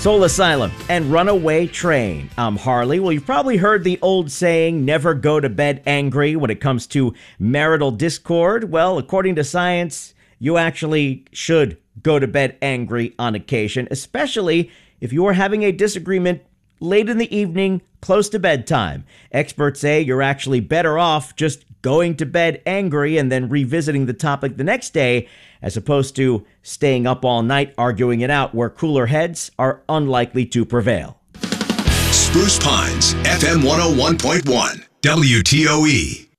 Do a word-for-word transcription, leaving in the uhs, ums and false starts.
Soul Asylum and Runaway Train. I'm Harley. Well, you've probably heard the old saying, never go to bed angry when it comes to marital discord. Well, according to science, you actually should go to bed angry on occasion, especially if you are having a disagreement late in the evening, close to bedtime. Experts say you're actually better off just going to bed angry and then revisiting the topic the next day, as opposed to staying up all night arguing it out, where cooler heads are unlikely to prevail. Spruce Pines, F M one oh one point one, W T O E.